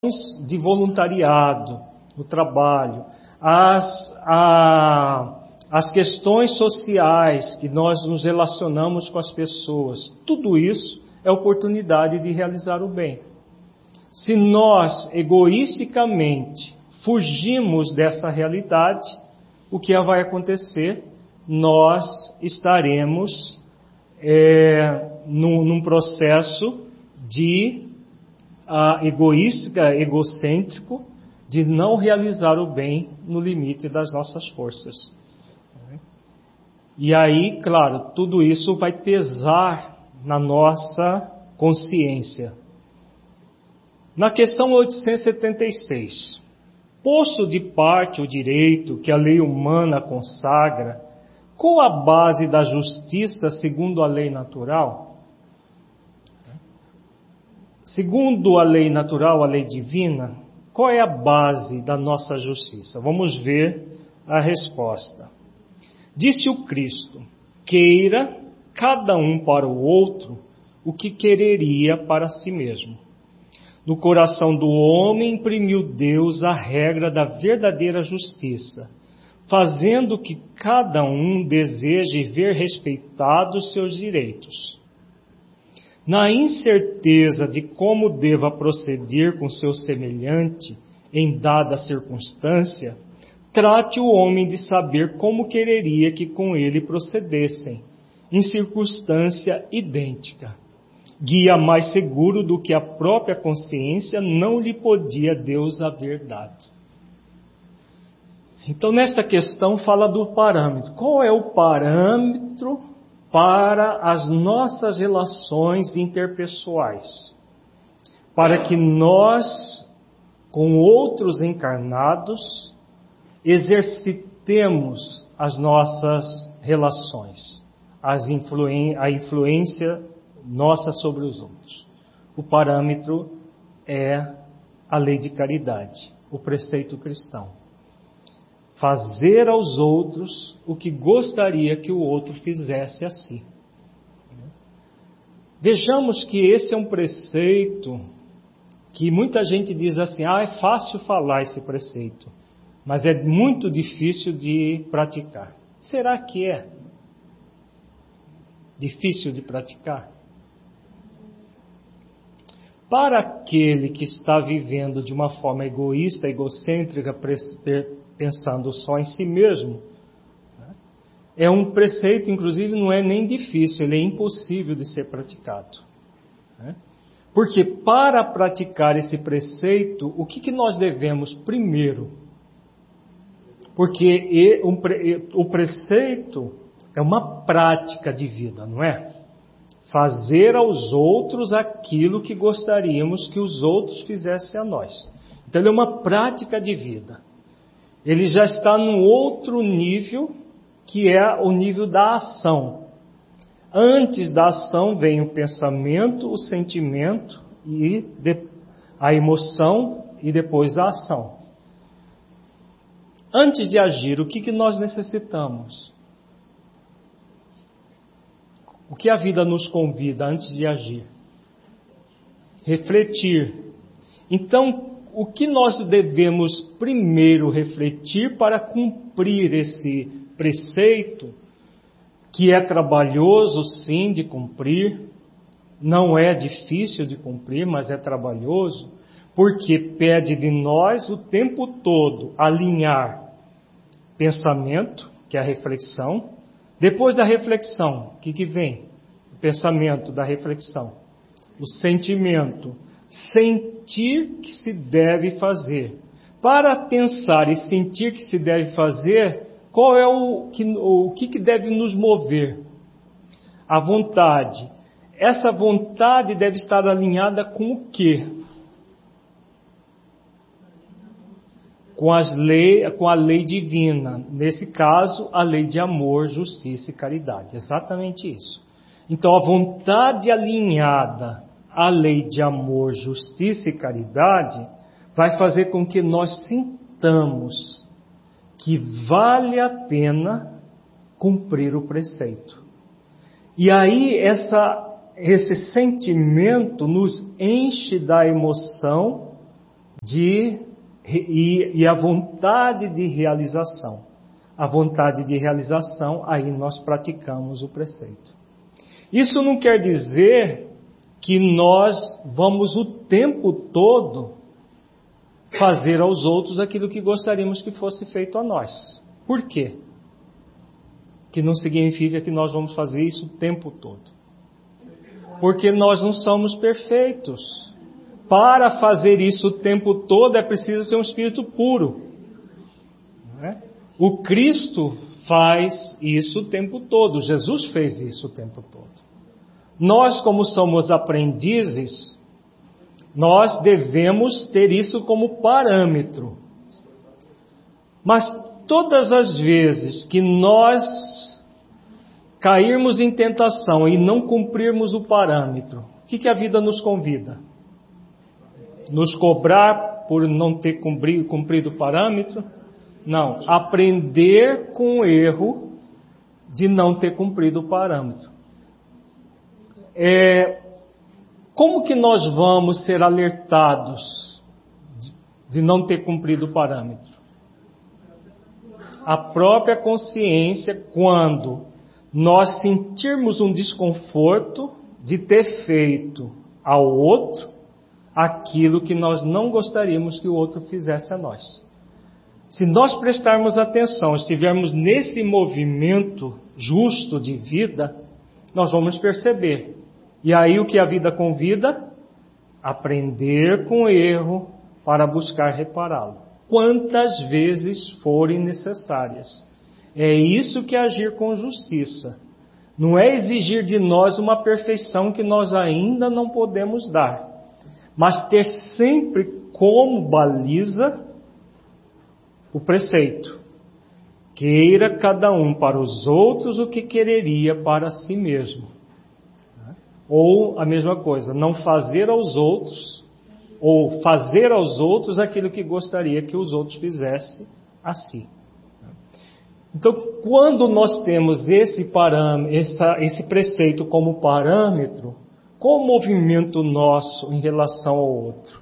de voluntariado no trabalho, as questões sociais que nós nos relacionamos com as pessoas, tudo isso é oportunidade de realizar o bem. Se nós egoisticamente fugimos dessa realidade, o que vai acontecer? Nós estaremos num processo de egocêntrico, de não realizar o bem no limite das nossas forças. E aí, claro, tudo isso vai pesar na nossa consciência. Na questão 876, posto de parte o direito que a lei humana consagra, qual a base da justiça segundo a lei natural? Segundo a lei natural, a lei divina, qual é a base da nossa justiça? Vamos ver a resposta. Disse o Cristo: queira cada um para o outro o que quereria para si mesmo. No coração do homem imprimiu Deus a regra da verdadeira justiça, fazendo que cada um deseje ver respeitados seus direitos. Na incerteza de como deva proceder com seu semelhante em dada circunstância, trate o homem de saber como quereria que com ele procedessem, em circunstância idêntica. Guia mais seguro do que a própria consciência não lhe podia Deus haver dado. Então, nesta questão, fala do parâmetro. Qual é o parâmetro para as nossas relações interpessoais? Para que nós, com outros encarnados, exercitemos as nossas relações, a influência nossa sobre os outros. O parâmetro é a lei de caridade, o preceito cristão. Fazer aos outros o que gostaria que o outro fizesse a si. Vejamos que esse é um preceito que muita gente diz assim: é fácil falar esse preceito, mas é muito difícil de praticar. Será que é difícil de praticar? Para aquele que está vivendo de uma forma egoísta, egocêntrica, pensando só em si mesmo, é um preceito, inclusive, não é nem difícil, ele é impossível de ser praticado. Porque para praticar esse preceito, o que nós devemos primeiro? Porque o preceito é uma prática de vida, não é? Fazer aos outros aquilo que gostaríamos que os outros fizessem a nós. Então ele é uma prática de vida. Ele já está num outro nível, que é o nível da ação. Antes da ação vem o pensamento, o sentimento, e a emoção e depois a ação. Antes de agir, o que nós necessitamos? O que a vida nos convida antes de agir? Refletir. Então, o que nós devemos primeiro refletir para cumprir esse preceito, que é trabalhoso sim de cumprir, não é difícil de cumprir, mas é trabalhoso, porque pede de nós o tempo todo alinhar pensamento, que é a reflexão. Depois da reflexão, o que vem? O pensamento da reflexão. O sentimento. Sentir que se deve fazer. Para pensar e sentir que se deve fazer, qual é o que deve nos mover? A vontade. Essa vontade deve estar alinhada com o quê? Com a lei divina. Nesse caso, a lei de amor, justiça e caridade. Exatamente isso. Então, a vontade alinhada à lei de amor, justiça e caridade vai fazer com que nós sintamos que vale a pena cumprir o preceito. E aí, esse sentimento nos enche da emoção e a vontade de realização. A vontade de realização, aí nós praticamos o preceito. Isso não quer dizer que nós vamos o tempo todo fazer aos outros aquilo que gostaríamos que fosse feito a nós. Por quê? Que não significa que nós vamos fazer isso o tempo todo. Porque nós não somos perfeitos. Para fazer isso o tempo todo é preciso ser um espírito puro. Não é? O Cristo faz isso o tempo todo. Jesus fez isso o tempo todo. Nós, como somos aprendizes, nós devemos ter isso como parâmetro. Mas todas as vezes que nós cairmos em tentação e não cumprirmos o parâmetro, o que a vida nos convida? Nos cobrar por não ter cumprido o parâmetro? Não, aprender com o erro de não ter cumprido o parâmetro. Como que nós vamos ser alertados de não ter cumprido o parâmetro? A própria consciência, quando nós sentirmos um desconforto de ter feito ao outro aquilo que nós não gostaríamos que o outro fizesse a nós. Se nós prestarmos atenção, estivermos nesse movimento justo de vida, nós vamos perceber. E aí o que a vida convida? Aprender com o erro para buscar repará-lo. Quantas vezes forem necessárias. É isso que é agir com justiça. Não é exigir de nós uma perfeição que nós ainda não podemos dar. Mas ter sempre como baliza o preceito. Queira cada um para os outros o que quereria para si mesmo. Ou a mesma coisa, não fazer aos outros, ou fazer aos outros aquilo que gostaria que os outros fizessem a si. Então, quando nós temos esse preceito como parâmetro, qual o movimento nosso em relação ao outro?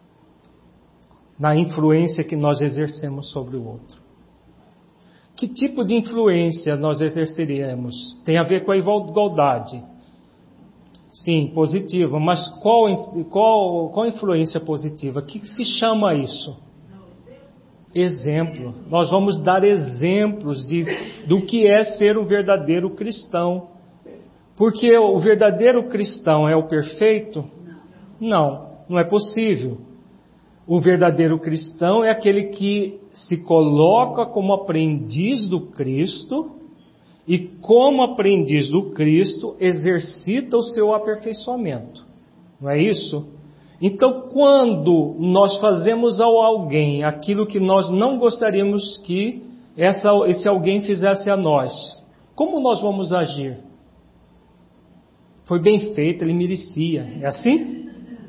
Na influência que nós exercemos sobre o outro. Que tipo de influência nós exerceremos? Tem a ver com a igualdade. Sim, positiva. Mas qual influência positiva? O que se chama isso? Exemplo. Nós vamos dar exemplos do que é ser um verdadeiro cristão. Porque o verdadeiro cristão é o perfeito? Não é possível. O verdadeiro cristão é aquele que se coloca como aprendiz do Cristo e, como aprendiz do Cristo, exercita o seu aperfeiçoamento. Não é isso? Então, quando nós fazemos a alguém aquilo que nós não gostaríamos que esse alguém fizesse a nós, como nós vamos agir? Foi bem feito, ele merecia. É assim?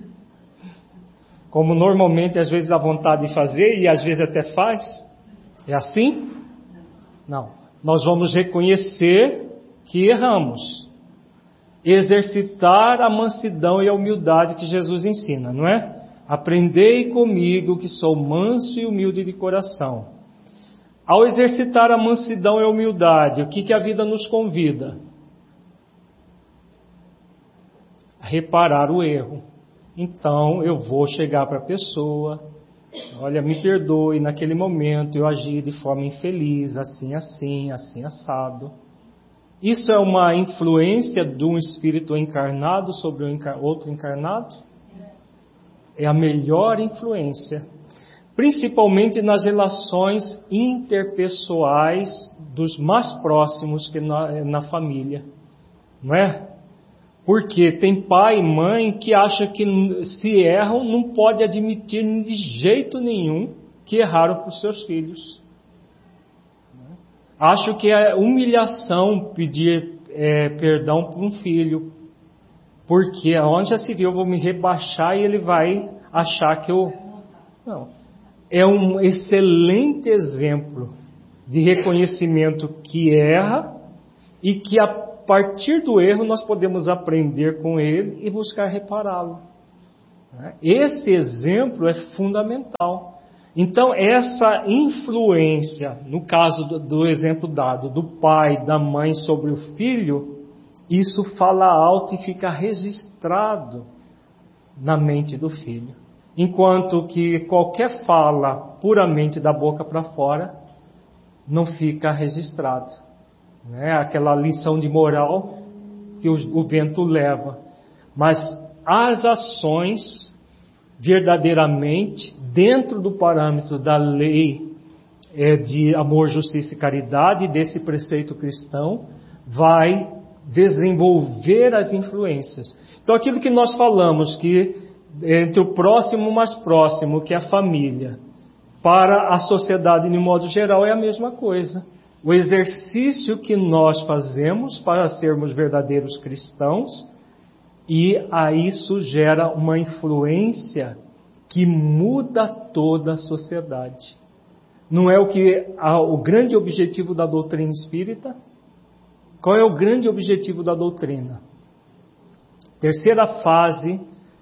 Como normalmente às vezes dá vontade de fazer e às vezes até faz. É assim? Não. Nós vamos reconhecer que erramos. Exercitar a mansidão e a humildade que Jesus ensina, não é? Aprendei comigo que sou manso e humilde de coração. Ao exercitar a mansidão e a humildade, o que a vida nos convida? A reparar o erro. Então eu vou chegar para a pessoa, olha, me perdoe, naquele momento eu agi de forma infeliz, assim assado. Isso é uma influência de um espírito encarnado sobre outro encarnado? É a melhor influência, principalmente nas relações interpessoais dos mais próximos que na família, não é? Porque tem pai e mãe que acham que se erram não pode admitir de jeito nenhum que erraram para os seus filhos. Acho que é humilhação pedir perdão para um filho, porque onde já se viu eu vou me rebaixar e ele vai achar que eu... Não. É um excelente exemplo de reconhecimento que erra e que a partir do erro nós podemos aprender com ele e buscar repará-lo. né? Esse exemplo é fundamental. Então, essa influência, no caso do exemplo dado, do pai, da mãe sobre o filho, isso fala alto e fica registrado na mente do filho. Enquanto que qualquer fala puramente da boca para fora não fica registrado, né? Aquela lição de moral que o vento leva. Mas as ações, verdadeiramente, dentro do parâmetro da lei de amor, justiça e caridade, desse preceito cristão, vai desenvolver as influências. Então, aquilo que nós falamos, que entre o próximo mais próximo, que é a família, para a sociedade de modo geral, é a mesma coisa. O exercício que nós fazemos para sermos verdadeiros cristãos, e aí isso gera uma influência que muda toda a sociedade. Não é o grande objetivo da doutrina espírita? Qual é o grande objetivo da doutrina? Terceira fase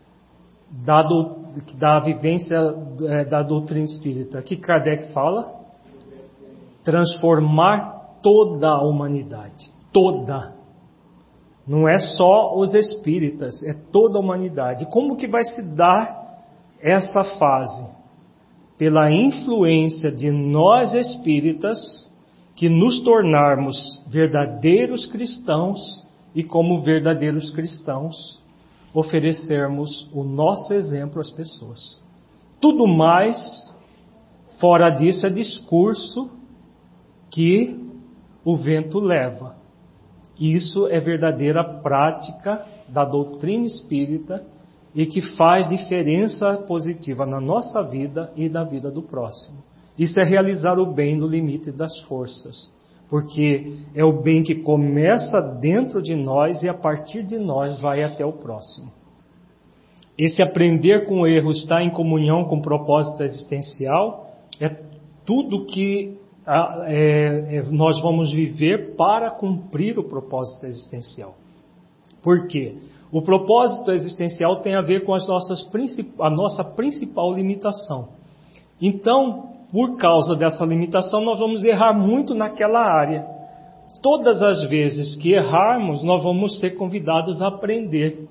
da vivência da doutrina espírita. Que Kardec fala? Transformar toda a humanidade. Toda. Não é só os espíritas, é toda a humanidade. Como que vai se dar essa fase? Pela influência de nós espíritas, que nos tornarmos verdadeiros cristãos e, como verdadeiros cristãos, oferecermos o nosso exemplo às pessoas. Tudo mais, fora disso, é discurso que o vento leva. Isso é verdadeira prática da doutrina espírita e que faz diferença positiva na nossa vida e na vida do próximo. Isso é realizar o bem no limite das forças, porque é o bem que começa dentro de nós e a partir de nós vai até o próximo. Esse aprender com o erro, estar em comunhão com o propósito existencial, é tudo que nós vamos viver para cumprir o propósito existencial. Por quê? O propósito existencial tem a ver com a nossa principal limitação. Então, por causa dessa limitação, nós vamos errar muito naquela área. Todas as vezes que errarmos, nós vamos ser convidados a aprender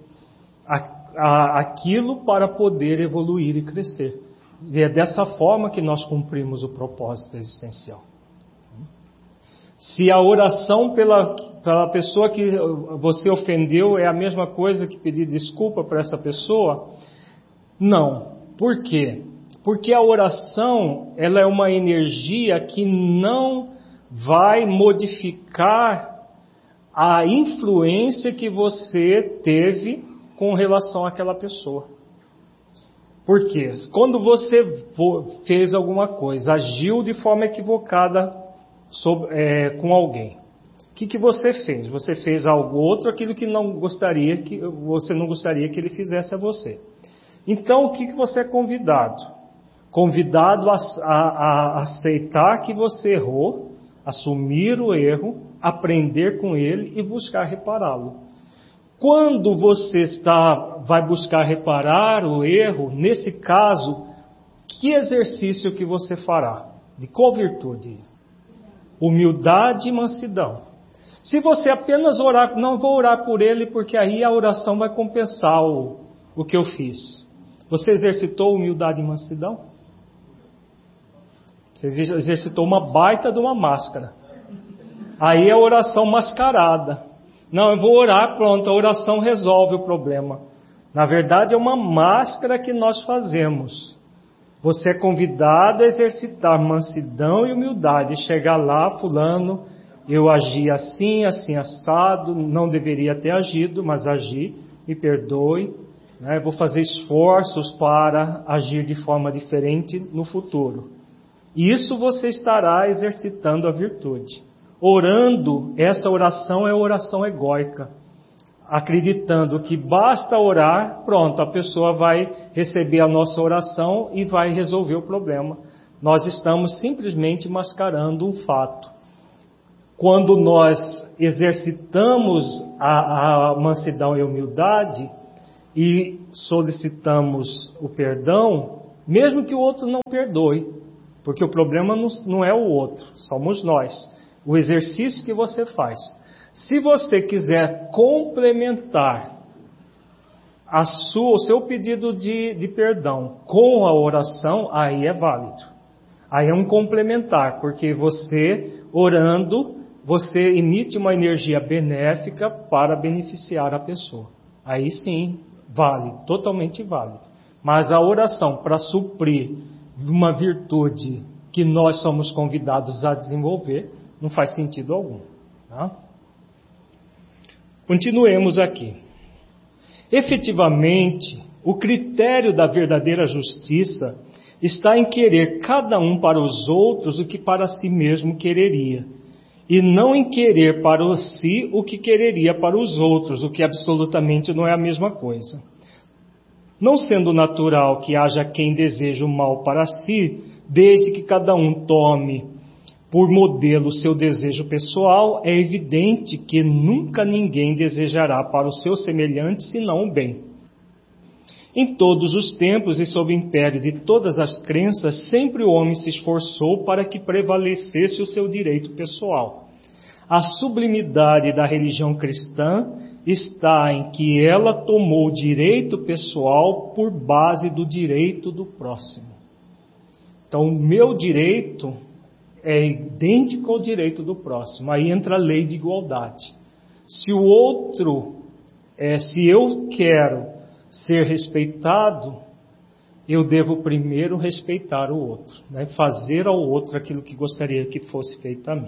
aquilo para poder evoluir e crescer. E é dessa forma que nós cumprimos o propósito existencial. Se a oração pela pessoa que você ofendeu é a mesma coisa que pedir desculpa para essa pessoa, não. Por quê? Porque a oração, ela é uma energia que não vai modificar a influência que você teve com relação àquela pessoa. Por quê? Quando você fez alguma coisa, agiu de forma equivocada com alguém, o que você fez? Você fez algo outro, aquilo que você não gostaria que ele fizesse a você. Então, o que você é convidado? Convidado a aceitar que você errou, assumir o erro, aprender com ele e buscar repará-lo. Quando você vai buscar reparar o erro, nesse caso, que exercício que você fará? De qual virtude? Humildade e mansidão. Se você apenas orar, não vou orar por ele porque aí a oração vai compensar o que eu fiz. Você exercitou humildade e mansidão? Você exercitou uma baita de uma máscara. Aí é oração mascarada. Não, eu vou orar, pronto, a oração resolve o problema. Na verdade é uma máscara que nós fazemos. Você é convidado a exercitar mansidão e humildade. Chegar lá, fulano, eu agi assim, assim assado, não deveria ter agido, mas agi, me perdoe. Né? Vou fazer esforços para agir de forma diferente no futuro. Isso você estará exercitando a virtude. Orando, essa oração é oração egóica. Acreditando que basta orar, pronto, a pessoa vai receber a nossa oração e vai resolver o problema. Nós estamos simplesmente mascarando um fato. Quando nós exercitamos a mansidão e a humildade e solicitamos o perdão, mesmo que o outro não perdoe, porque o problema não é o outro, somos nós. O exercício que você faz. Se você quiser complementar o seu pedido de perdão com a oração, aí é válido. Aí é um complementar, porque você, orando, você emite uma energia benéfica para beneficiar a pessoa. Aí sim, válido, totalmente válido. Mas a oração para suprir uma virtude que nós somos convidados a desenvolver, não faz sentido algum. Tá? Continuemos aqui. Efetivamente, o critério da verdadeira justiça está em querer cada um para os outros o que para si mesmo quereria, e não em querer para si o que quereria para os outros, o que absolutamente não é a mesma coisa. Não sendo natural que haja quem deseje o mal para si, desde que cada um tome por modelo o seu desejo pessoal, é evidente que nunca ninguém desejará para o seu semelhante senão o bem. Em todos os tempos e sob o império de todas as crenças, sempre o homem se esforçou para que prevalecesse o seu direito pessoal. A sublimidade da religião cristã está em que ela tomou o direito pessoal por base do direito do próximo. Então, o meu direito é idêntico ao direito do próximo. Aí entra a lei de igualdade. Se eu quero ser respeitado, eu devo primeiro respeitar o outro, né? Fazer ao outro aquilo que gostaria que fosse feito a mim.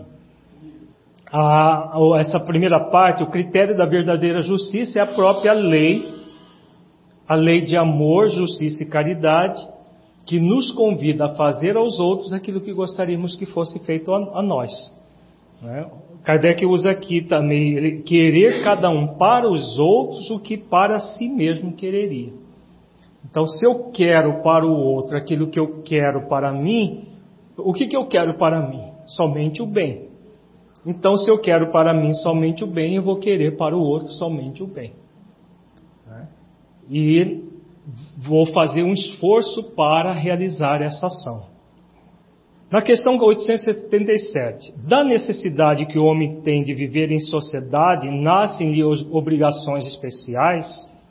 Essa primeira parte, o critério da verdadeira justiça, é a própria lei, a lei de amor, justiça e caridade, que nos convida a fazer aos outros aquilo que gostaríamos que fosse feito a nós. Né? Kardec usa aqui também, querer cada um para os outros o que para si mesmo quereria. Então, se eu quero para o outro aquilo que eu quero para mim, o que eu quero para mim? Somente o bem. Então, se eu quero para mim somente o bem, eu vou querer para o outro somente o bem. Né? E vou fazer um esforço para realizar essa ação. Na questão 877, da necessidade que o homem tem de viver em sociedade, nascem-lhe obrigações especiais?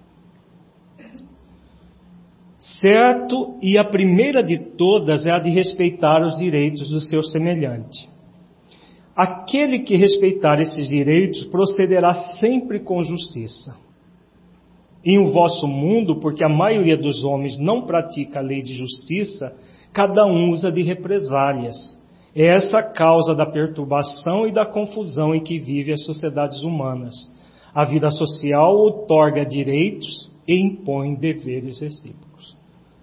Certo, e a primeira de todas é a de respeitar os direitos do seu semelhante. Aquele que respeitar esses direitos procederá sempre com justiça. Em o vosso mundo, porque a maioria dos homens não pratica a lei de justiça, cada um usa de represálias. É essa a causa da perturbação e da confusão em que vivem as sociedades humanas. A vida social outorga direitos e impõe deveres recíprocos.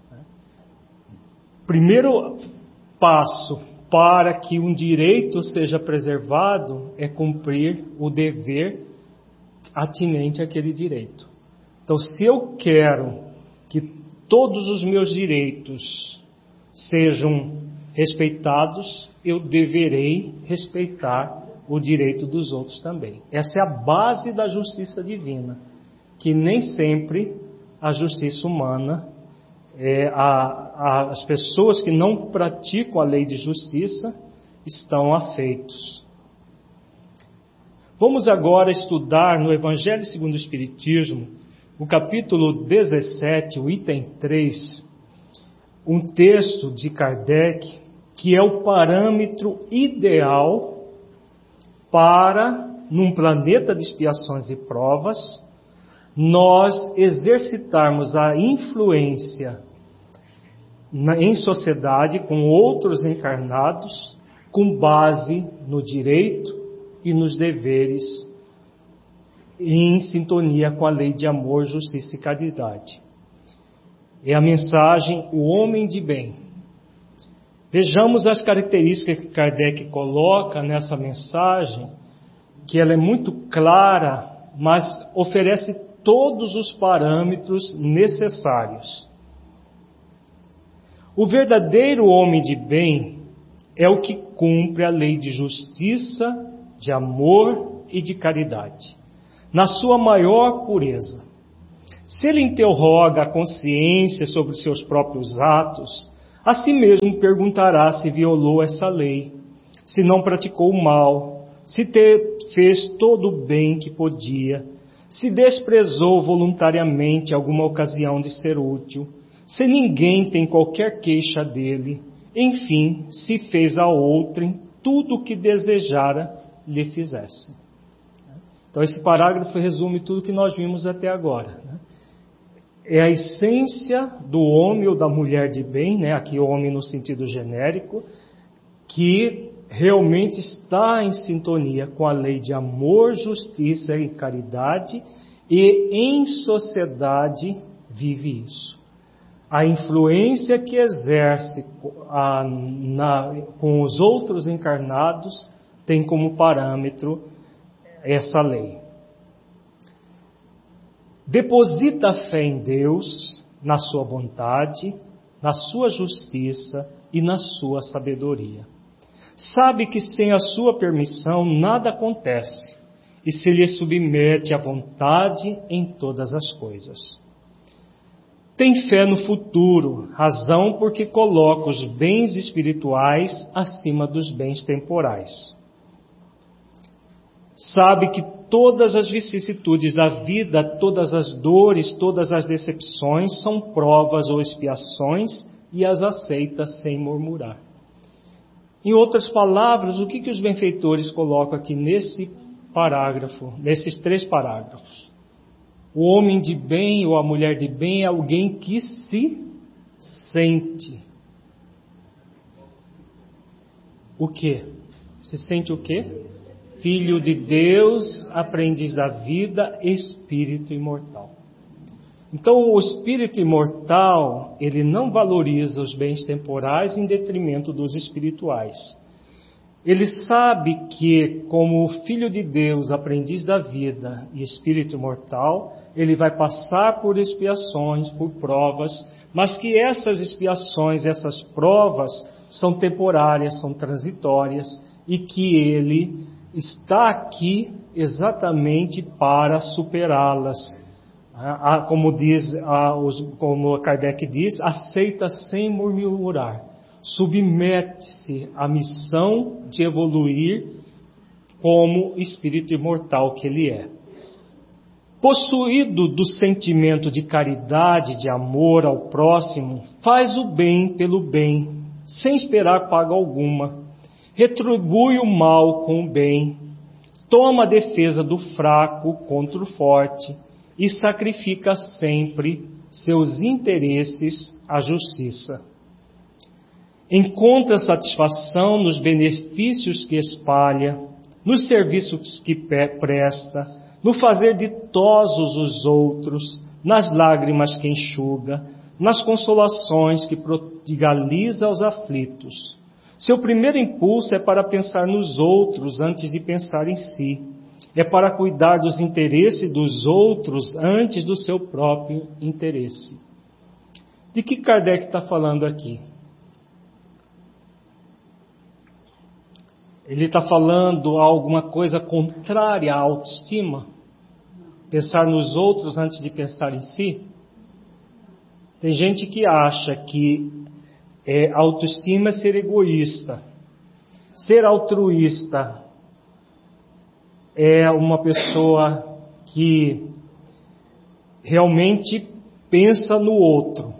Primeiro passo para que um direito seja preservado é cumprir o dever atinente àquele direito. Então, se eu quero que todos os meus direitos sejam respeitados, eu deverei respeitar o direito dos outros também. Essa é a base da justiça divina, que nem sempre a justiça humana, as pessoas que não praticam a lei de justiça estão afeitos. Vamos agora estudar no Evangelho segundo o Espiritismo, o capítulo 17, o item 3, um texto de Kardec, que é o parâmetro ideal para, num planeta de expiações e provas, nós exercitarmos a influência em sociedade com outros encarnados, com base no direito e nos deveres, em sintonia com a lei de amor, justiça e caridade. É a mensagem, o homem de bem. Vejamos as características que Kardec coloca nessa mensagem, que ela é muito clara, mas oferece todos os parâmetros necessários. O verdadeiro homem de bem é o que cumpre a lei de justiça, de amor e de caridade, na sua maior pureza, Se ele interroga a consciência sobre os seus próprios atos, a si mesmo perguntará se violou essa lei, se não praticou o mal, se fez todo o bem que podia, se desprezou voluntariamente alguma ocasião de ser útil, se ninguém tem qualquer queixa dele, enfim, se fez a outrem tudo o que desejara lhe fizesse. Então esse parágrafo resume tudo que nós vimos até agora. É a essência do homem ou da mulher de bem, aqui homem no sentido genérico, que realmente está em sintonia com a lei de amor, justiça e caridade, e em sociedade vive isso. A influência que exerce com os outros encarnados tem como parâmetro essa lei. Deposita a fé em Deus, na sua bondade, na sua justiça e na sua sabedoria. Sabe que sem a sua permissão nada acontece e se lhe submete à vontade em todas as coisas. Tem fé no futuro, razão porque coloca os bens espirituais acima dos bens temporais. Sabe que todas as vicissitudes da vida, todas as dores, todas as decepções são provas ou expiações e as aceita sem murmurar. Em outras palavras, o que os benfeitores colocam aqui nesse parágrafo, nesses 3 parágrafos? O homem de bem ou a mulher de bem é alguém que se sente. O quê? Se sente o quê? Filho de Deus, aprendiz da vida, espírito imortal. Então, o espírito imortal, ele não valoriza os bens temporais em detrimento dos espirituais. Ele sabe que, como filho de Deus, aprendiz da vida e espírito imortal, ele vai passar por expiações, por provas, mas que essas expiações, essas provas, são temporárias, são transitórias, e que ele está aqui exatamente para superá-las. Como Kardec diz, aceita sem murmurar, submete-se à missão de evoluir como espírito imortal que ele é. Possuído do sentimento de caridade, de amor ao próximo, faz o bem pelo bem, sem esperar paga alguma, retribui o mal com o bem, toma a defesa do fraco contra o forte, e sacrifica sempre seus interesses à justiça. Encontra satisfação nos benefícios que espalha, nos serviços que presta, no fazer ditosos os outros, nas lágrimas que enxuga, nas consolações que prodigaliza aos aflitos. Seu primeiro impulso é para pensar nos outros antes de pensar em si. É para cuidar dos interesses dos outros antes do seu próprio interesse. De que Kardec está falando aqui? Ele está falando alguma coisa contrária à autoestima? Pensar nos outros antes de pensar em si? Tem gente que acha que autoestima é ser egoísta. Ser altruísta é uma pessoa que realmente pensa no outro.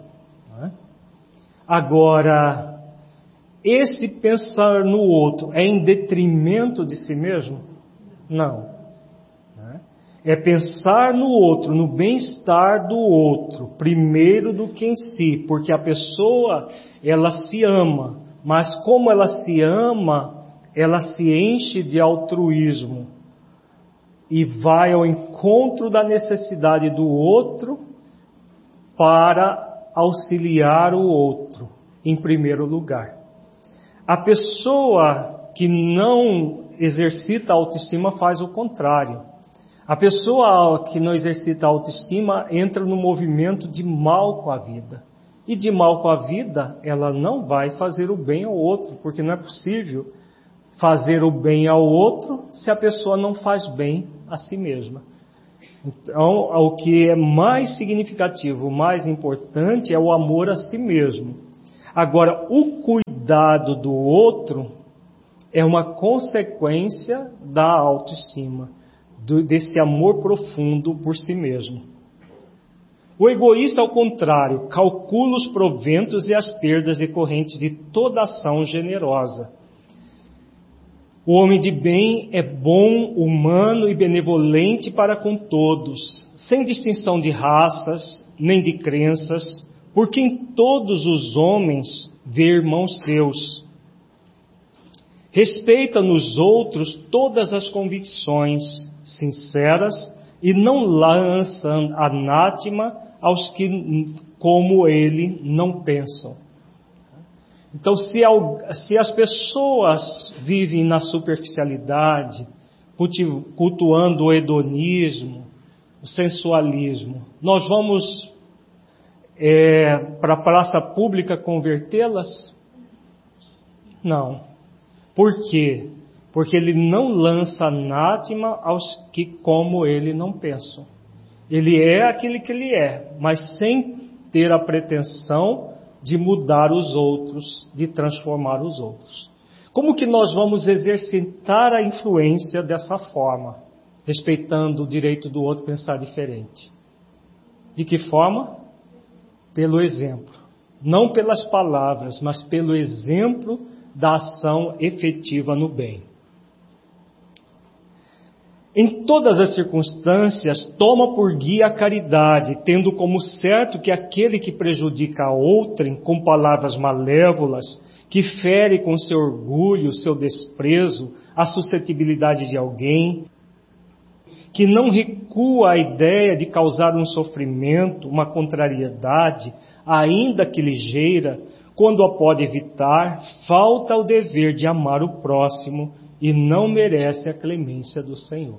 Agora, esse pensar no outro é em detrimento de si mesmo? Não. É pensar no outro, no bem-estar do outro, primeiro do que em si, porque a pessoa, ela se ama, mas como ela se ama, ela se enche de altruísmo e vai ao encontro da necessidade do outro para auxiliar o outro, em primeiro lugar. A pessoa que não exercita a autoestima faz o contrário. A pessoa que não exercita a autoestima entra no movimento de mal com a vida. E de mal com a vida, ela não vai fazer o bem ao outro, porque não é possível fazer o bem ao outro se a pessoa não faz bem a si mesma. Então, o que é mais significativo, o mais importante é o amor a si mesmo. Agora, o cuidado do outro é uma consequência da autoestima, desse amor profundo por si mesmo. O egoísta, ao contrário, calcula os proventos e as perdas decorrentes de toda ação generosa. O homem de bem é bom, humano e benevolente para com todos, sem distinção de raças, nem de crenças, porque em todos os homens vê irmãos seus. Respeita nos outros todas as convicções sinceras e não lança anátema aos que, como ele, não pensam. Então, se as pessoas vivem na superficialidade, cultuando o hedonismo, o sensualismo, nós vamos para a praça pública convertê-las? Não. Por quê? Porque ele não lança anátema aos que, como ele, não pensam. Ele é aquele que ele é, mas sem ter a pretensão de mudar os outros, de transformar os outros. Como que nós vamos exercitar a influência dessa forma, respeitando o direito do outro pensar diferente? De que forma? Pelo exemplo. Não pelas palavras, mas pelo exemplo da ação efetiva no bem. Em todas as circunstâncias, toma por guia a caridade, tendo como certo que aquele que prejudica a outrem com palavras malévolas, que fere com seu orgulho, seu desprezo, a suscetibilidade de alguém, que não recua à ideia de causar um sofrimento, uma contrariedade, ainda que ligeira, quando a pode evitar, falta o dever de amar o próximo, e não merece a clemência do Senhor.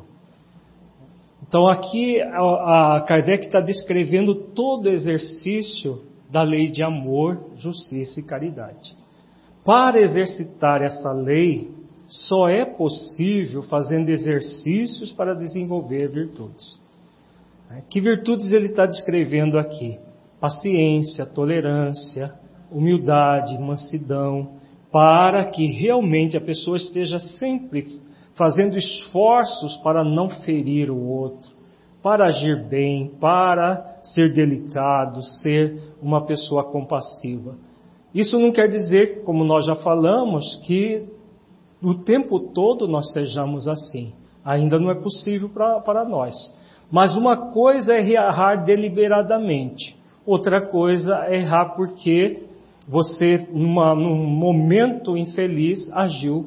Então aqui a Kardec está descrevendo todo o exercício da lei de amor, justiça e caridade. Para exercitar essa lei, só é possível fazendo exercícios para desenvolver virtudes. Que virtudes ele está descrevendo aqui? Paciência, tolerância, humildade, mansidão, para que realmente a pessoa esteja sempre fazendo esforços para não ferir o outro, para agir bem, para ser delicado, ser uma pessoa compassiva. Isso não quer dizer, como nós já falamos, que o tempo todo nós sejamos assim. Ainda não é possível para nós. Mas uma coisa é errar deliberadamente, outra coisa é errar porque você, num momento infeliz, agiu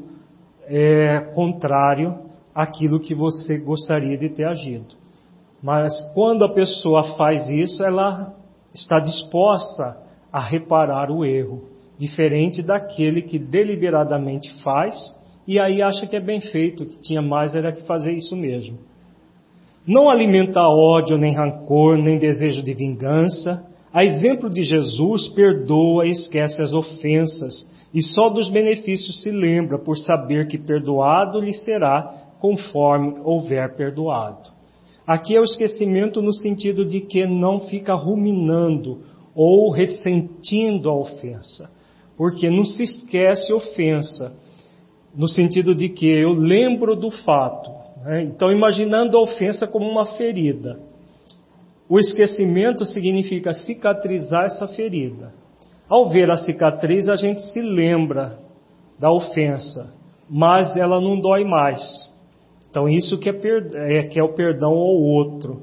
contrário àquilo que você gostaria de ter agido. Mas quando a pessoa faz isso, ela está disposta a reparar o erro, diferente daquele que deliberadamente faz e aí acha que é bem feito, que tinha mais era que fazer isso mesmo. Não alimenta ódio, nem rancor, nem desejo de vingança. A exemplo de Jesus, perdoa e esquece as ofensas, e só dos benefícios se lembra, por saber que perdoado lhe será, conforme houver perdoado. Aqui é o esquecimento no sentido de que não fica ruminando ou ressentindo a ofensa, porque não se esquece ofensa, no sentido de que eu lembro do fato, né? Então, imaginando a ofensa como uma ferida. O esquecimento significa cicatrizar essa ferida. Ao ver a cicatriz, a gente se lembra da ofensa, mas ela não dói mais. Então, isso que é o perdão ao outro.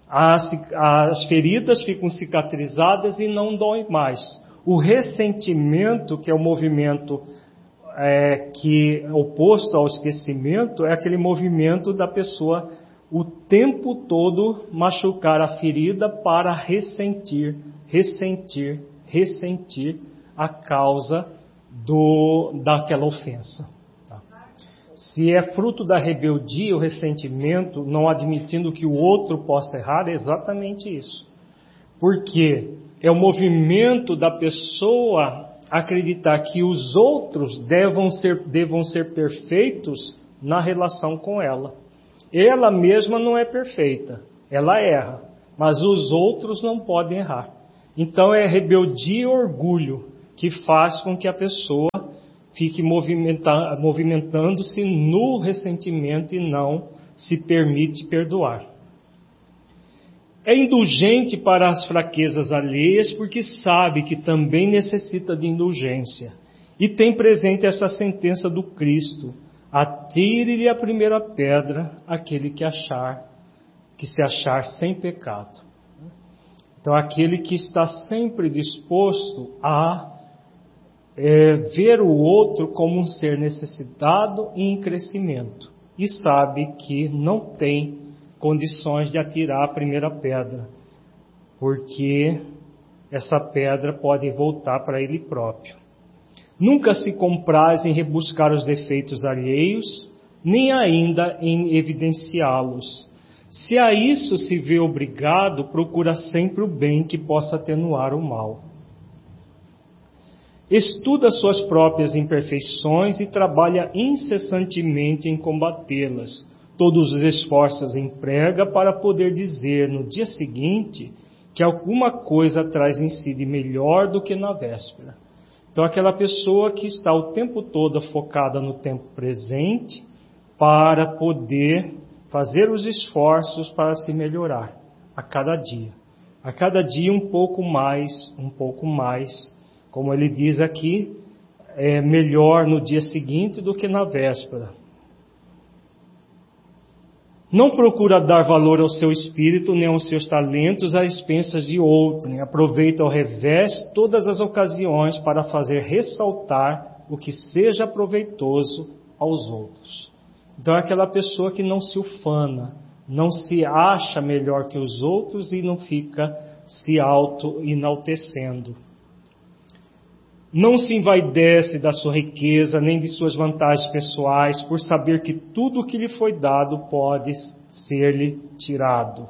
As feridas ficam cicatrizadas e não doem mais. O ressentimento, que é o movimento que é oposto ao esquecimento, é aquele movimento da pessoa o tempo todo machucar a ferida para ressentir a causa daquela ofensa. Tá? Se é fruto da rebeldia, o ressentimento, não admitindo que o outro possa errar, é exatamente isso. Porque é o movimento da pessoa acreditar que os outros devam ser perfeitos na relação com ela. Ela mesma não é perfeita. ela erra, mas os outros não podem errar. Então é rebeldia e orgulho que faz com que a pessoa fique movimentando-se no ressentimento e não se permite perdoar. É indulgente para as fraquezas alheias porque sabe que também necessita de indulgência. E tem presente essa sentença do Cristo: atire-lhe a primeira pedra aquele que se achar sem pecado. Então aquele que está sempre disposto a ver o outro como um ser necessitado e em crescimento. E sabe que não tem condições de atirar a primeira pedra, porque essa pedra pode voltar para ele próprio. Nunca se compraz em rebuscar os defeitos alheios, nem ainda em evidenciá-los. Se a isso se vê obrigado, procura sempre o bem que possa atenuar o mal. Estuda suas próprias imperfeições e trabalha incessantemente em combatê-las. Todos os esforços emprega para poder dizer no dia seguinte que alguma coisa traz em si de melhor do que na véspera. Então aquela pessoa que está o tempo todo focada no tempo presente para poder fazer os esforços para se melhorar a cada dia. A cada dia um pouco mais. Como ele diz aqui, é melhor no dia seguinte do que na véspera. Não procura dar valor ao seu espírito nem aos seus talentos às expensas de outrem. Aproveita ao revés todas as ocasiões para fazer ressaltar o que seja proveitoso aos outros. Então é aquela pessoa que não se ufana, não se acha melhor que os outros e não fica se auto-enaltecendo. Não se envaidece da sua riqueza, nem de suas vantagens pessoais, por saber que tudo o que lhe foi dado pode ser-lhe tirado.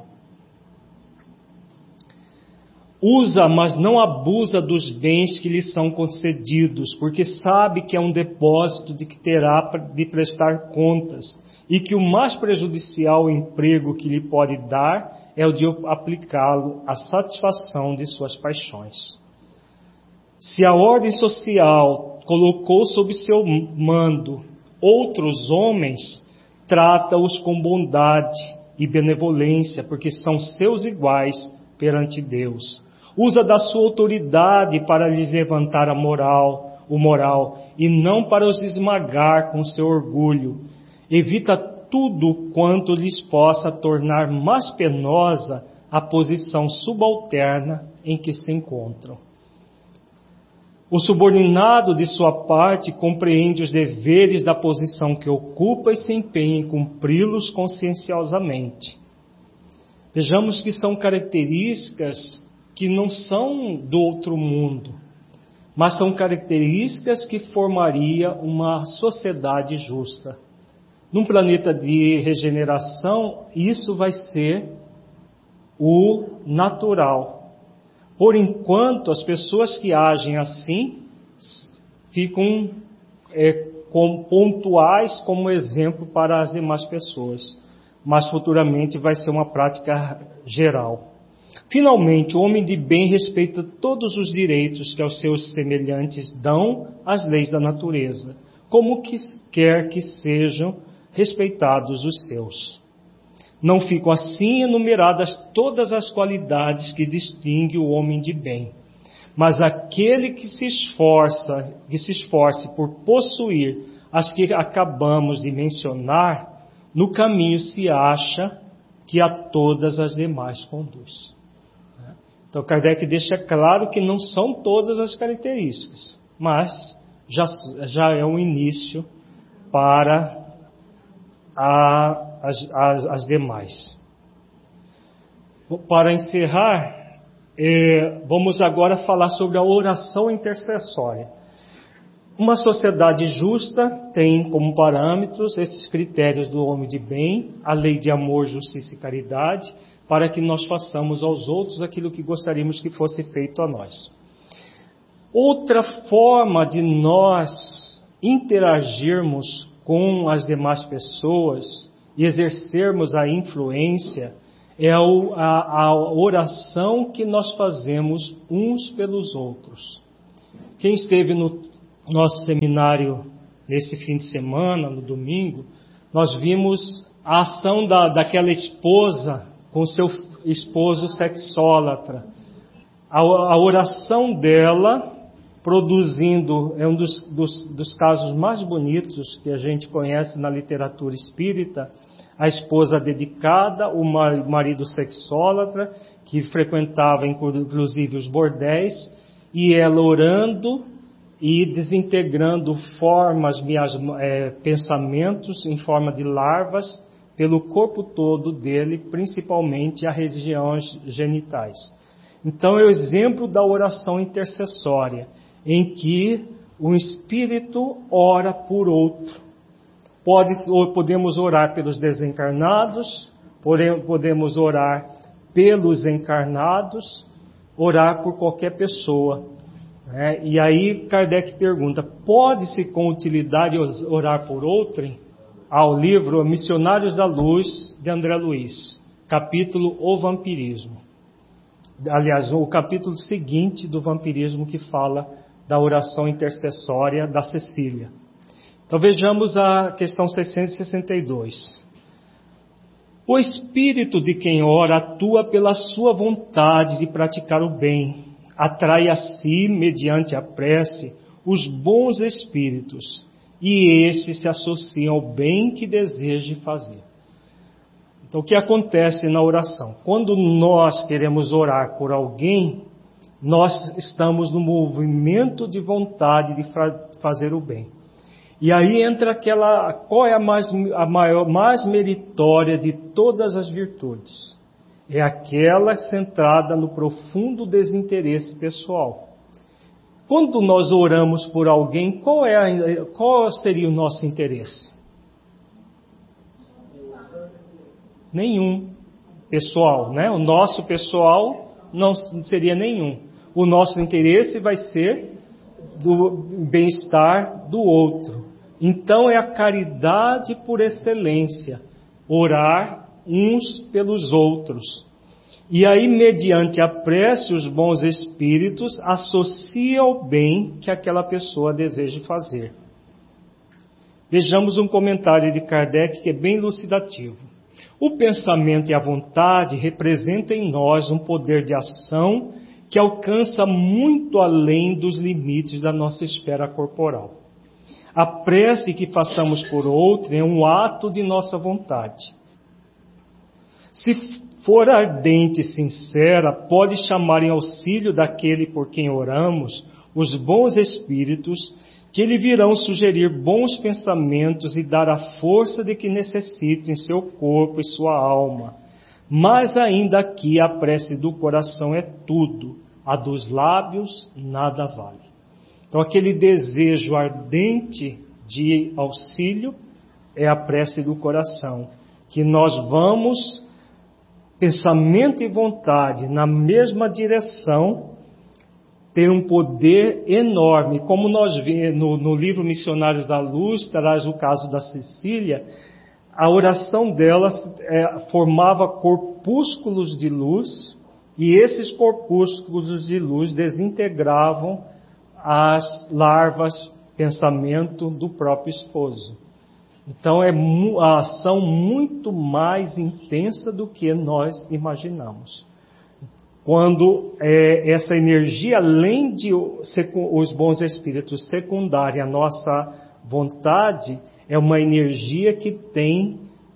Usa, mas não abusa dos bens que lhe são concedidos, porque sabe que é um depósito de que terá de prestar contas, e que o mais prejudicial emprego que lhe pode dar é o de aplicá-lo à satisfação de suas paixões. Se a ordem social colocou sob seu mando outros homens, trata-os com bondade e benevolência, porque são seus iguais perante Deus. Usa da sua autoridade para lhes levantar o moral, e não para os esmagar com seu orgulho. Evita tudo quanto lhes possa tornar mais penosa a posição subalterna em que se encontram. O subordinado, de sua parte, compreende os deveres da posição que ocupa e se empenha em cumpri-los conscienciosamente. Vejamos que são características que não são do outro mundo, mas são características que formaria uma sociedade justa. Num planeta de regeneração, isso vai ser o natural. Por enquanto, as pessoas que agem assim ficam pontuais como exemplo para as demais pessoas, mas futuramente vai ser uma prática geral. Finalmente, o homem de bem respeita todos os direitos que aos seus semelhantes dão as leis da natureza, como quer que sejam respeitados os seus. Não ficam assim enumeradas todas as qualidades que distinguem o homem de bem. Mas aquele que se esforce por possuir as que acabamos de mencionar, no caminho se acha que a todas as demais conduz. Então Kardec deixa claro que não são todas as características, mas já é um início para as demais. Para encerrar, vamos agora falar sobre a oração intercessória. Uma sociedade justa tem como parâmetros esses critérios do homem de bem, a lei de amor, justiça e caridade, para que nós façamos aos outros aquilo que gostaríamos que fosse feito a nós. Outra forma de nós interagirmos com as demais pessoas e exercermos a influência é a oração que nós fazemos uns pelos outros. Quem esteve no nosso seminário nesse fim de semana, no domingo, nós vimos a ação daquela esposa com seu esposo sexólatra. A oração dela, produzindo, é um dos casos mais bonitos que a gente conhece na literatura espírita, a esposa dedicada, o marido sexólatra, que frequentava inclusive os bordéis, e ela orando e desintegrando pensamentos em forma de larvas pelo corpo todo dele, principalmente as regiões genitais. Então é o exemplo da oração intercessória, em que um espírito ora por outro. Podemos orar pelos desencarnados, podemos orar pelos encarnados, orar por qualquer pessoa. E aí Kardec pergunta, pode-se com utilidade orar por outrem? Ao livro Missionários da Luz, de André Luiz, capítulo O Vampirismo. Aliás, o capítulo seguinte do vampirismo, que fala da oração intercessória da Cecília. Então vejamos a questão 662. O espírito de quem ora atua pela sua vontade de praticar o bem, atrai a si, mediante a prece, os bons espíritos, e estes se associam ao bem que deseja fazer. Então o que acontece na oração? Quando nós queremos orar por alguém, nós estamos no movimento de vontade de fazer o bem. E aí entra qual é a mais meritória de todas as virtudes? É aquela centrada no profundo desinteresse pessoal. Quando nós oramos por alguém, qual seria o nosso interesse? Nenhum pessoal, né? O nosso pessoal não seria nenhum. O nosso interesse vai ser do bem-estar do outro. Então é a caridade por excelência, orar uns pelos outros. E aí, mediante a prece, os bons espíritos associam o bem que aquela pessoa deseja fazer. Vejamos um comentário de Kardec que é bem elucidativo. O pensamento e a vontade representam em nós um poder de ação que alcança muito além dos limites da nossa esfera corporal. A prece que façamos por outro é um ato de nossa vontade. Se for ardente e sincera, pode chamar em auxílio daquele por quem oramos os bons espíritos, que lhe virão sugerir bons pensamentos e dar a força de que necessita em seu corpo e sua alma. Mas ainda aqui a prece do coração é tudo, a dos lábios nada vale. Então aquele desejo ardente de auxílio é a prece do coração, que nós vamos, pensamento e vontade, na mesma direção, ter um poder enorme. Como nós vemos no livro Missionários da Luz, traz o caso da Cecília, a oração dela formava corpúsculos de luz, e esses corpúsculos de luz desintegravam as larvas, pensamento do próprio esposo. Então é a ação muito mais intensa do que nós imaginamos. Quando essa energia, além de os bons espíritos secundarem a nossa vontade, é uma energia que tem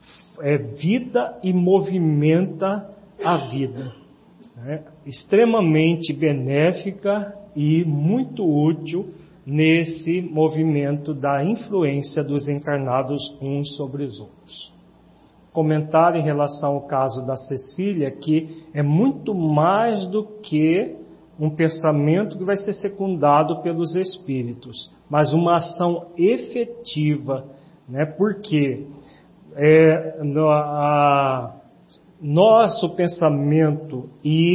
vida e movimenta a vida. Extremamente benéfica e muito útil nesse movimento da influência dos encarnados uns sobre os outros. Comentário em relação ao caso da Cecília, que é muito mais do que um pensamento que vai ser secundado pelos espíritos, mas uma ação efetiva, né? Porque nossos pensamentos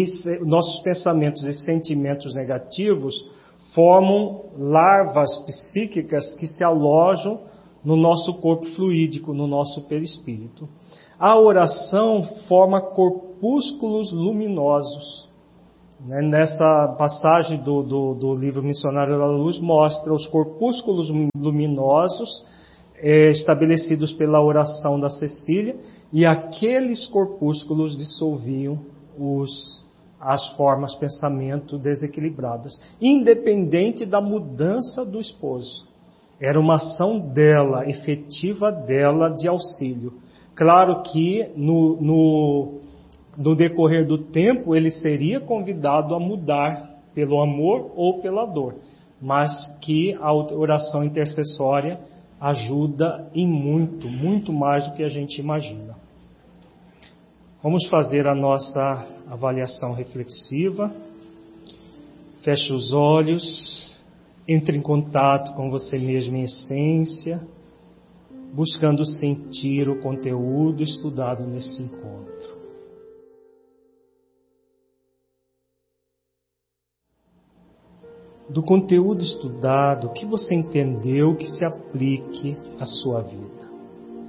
e sentimentos negativos formam larvas psíquicas que se alojam no nosso corpo fluídico, no nosso perispírito. A oração forma corpúsculos luminosos. Nessa passagem do livro Missionário da Luz, mostra os corpúsculos luminosos estabelecidos pela oração da Cecília, e aqueles corpúsculos dissolviam as formas pensamento desequilibradas, independente da mudança do esposo. Era uma ação dela, efetiva dela, de auxílio. Claro que no decorrer do tempo ele seria convidado a mudar pelo amor ou pela dor, mas que a oração intercessória ajuda em muito, muito mais do que a gente imagina. Vamos fazer a nossa avaliação reflexiva. Feche os olhos, entre em contato com você mesmo em essência, buscando sentir o conteúdo estudado nesse encontro. Do conteúdo estudado, o que você entendeu que se aplique à sua vida?